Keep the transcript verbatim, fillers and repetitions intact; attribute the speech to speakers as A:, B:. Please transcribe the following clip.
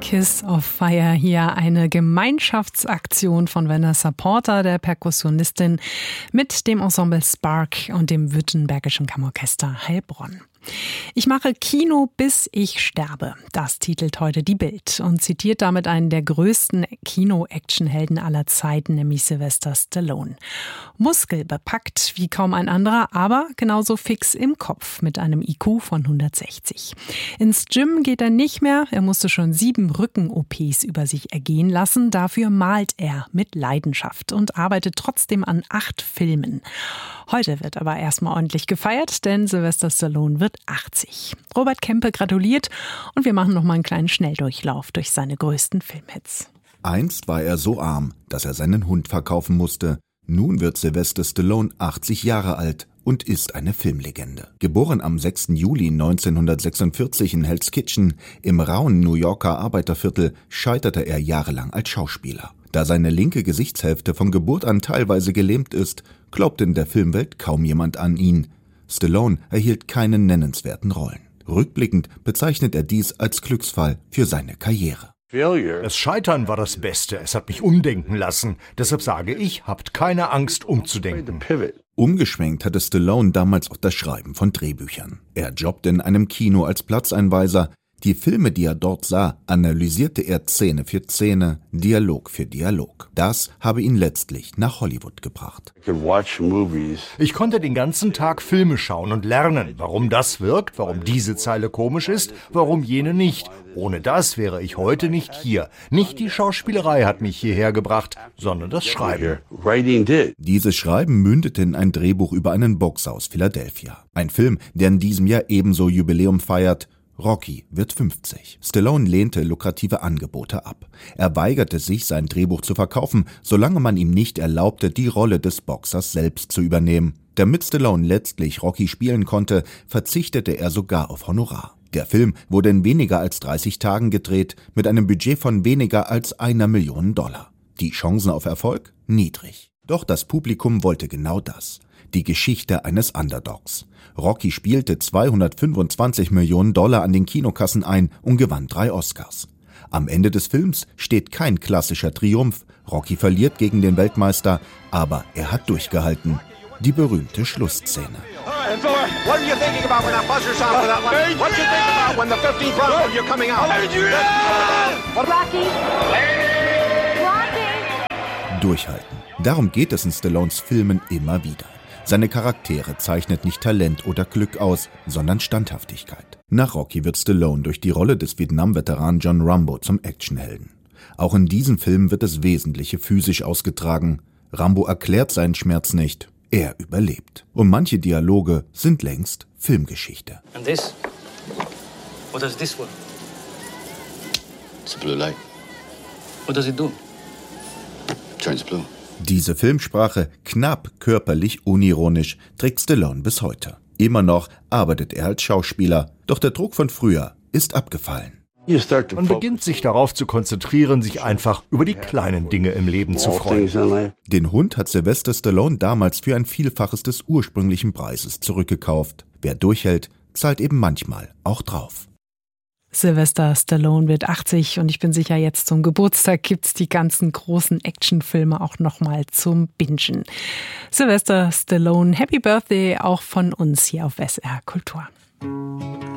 A: Kiss of Fire hier eine Gemeinschaftsaktion von Vanessa Porter, der Perkussionistin, mit dem Ensemble Spark und dem Württembergischen Kammerorchester Heilbronn. Ich mache Kino, bis ich sterbe. Das titelt heute die Bild und zitiert damit einen der größten Kino-Action-Helden aller Zeiten, nämlich Sylvester Stallone. Muskelbepackt wie kaum ein anderer, aber genauso fix im Kopf mit einem I Q von hundertsechzig. Ins Gym geht er nicht mehr. Er musste schon sieben Rücken-O Ps über sich ergehen lassen. Dafür malt er mit Leidenschaft und arbeitet trotzdem an acht Filmen. Heute wird aber erstmal ordentlich gefeiert, denn Sylvester Stallone wird achtzig. Robert Kempe gratuliert und wir machen noch mal einen kleinen Schnelldurchlauf durch seine größten Filmhits.
B: Einst war er so arm, dass er seinen Hund verkaufen musste. Nun wird Sylvester Stallone achtzig Jahre alt und ist eine Filmlegende. Geboren am sechsten Juli neunzehnhundertsechsundvierzig in Hell's Kitchen im rauen New Yorker Arbeiterviertel, scheiterte er jahrelang als Schauspieler. Da seine linke Gesichtshälfte von Geburt an teilweise gelähmt ist, glaubte in der Filmwelt kaum jemand an ihn. Stallone erhielt keine nennenswerten Rollen. Rückblickend bezeichnet er dies als Glücksfall für seine Karriere.
C: Das Scheitern war das Beste. Es hat mich umdenken lassen. Deshalb sage ich, habt keine Angst, umzudenken.
B: Umgeschwenkt hatte Stallone damals auch das Schreiben von Drehbüchern. Er jobbte in einem Kino als Platzeinweiser. Die Filme, die er dort sah, analysierte er Szene für Szene, Dialog für Dialog. Das habe ihn letztlich nach Hollywood gebracht.
C: Ich konnte den ganzen Tag Filme schauen und lernen, warum das wirkt, warum diese Zeile komisch ist, warum jene nicht. Ohne das wäre ich heute nicht hier. Nicht die Schauspielerei hat mich hierher gebracht, sondern das Schreiben.
B: Dieses Schreiben mündete in ein Drehbuch über einen Boxer aus Philadelphia. Ein Film, der in diesem Jahr ebenso Jubiläum feiert. Rocky wird fünfzig. Stallone lehnte lukrative Angebote ab. Er weigerte sich, sein Drehbuch zu verkaufen, solange man ihm nicht erlaubte, die Rolle des Boxers selbst zu übernehmen. Damit Stallone letztlich Rocky spielen konnte, verzichtete er sogar auf Honorar. Der Film wurde in weniger als dreißig Tagen gedreht, mit einem Budget von weniger als einer Million Dollar. Die Chancen auf Erfolg? Niedrig. Doch das Publikum wollte genau das. Die Geschichte eines Underdogs. Rocky spielte zweihundertfünfundzwanzig Millionen Dollar an den Kinokassen ein und gewann drei Oscars. Am Ende des Films steht kein klassischer Triumph. Rocky verliert gegen den Weltmeister, aber er hat durchgehalten. Die berühmte Schlussszene. Durchhalten. Darum geht es in Stallones Filmen immer wieder. Seine Charaktere zeichnet nicht Talent oder Glück aus, sondern Standhaftigkeit. Nach Rocky wird Stallone durch die Rolle des Vietnam-Veteranen John Rambo zum Actionhelden. Auch in diesem Film wird das Wesentliche physisch ausgetragen. Rambo erklärt seinen Schmerz nicht, er überlebt. Und manche Dialoge sind längst Filmgeschichte.
D: And this? What does this work?
E: It's a blue light.
D: What does it do?
E: Turns blue.
B: Diese Filmsprache, knapp körperlich unironisch, trägt Stallone bis heute. Immer noch arbeitet er als Schauspieler, doch der Druck von früher ist abgefallen.
C: Man beginnt sich darauf zu konzentrieren, sich einfach über die kleinen Dinge im Leben zu freuen.
B: Den Hund hat Sylvester Stallone damals für ein Vielfaches des ursprünglichen Preises zurückgekauft. Wer durchhält, zahlt eben manchmal auch drauf.
A: Sylvester Stallone wird achtzig und ich bin sicher, jetzt zum Geburtstag gibt's die ganzen großen Actionfilme auch nochmal zum Bingen. Sylvester Stallone, Happy Birthday auch von uns hier auf S R Kultur.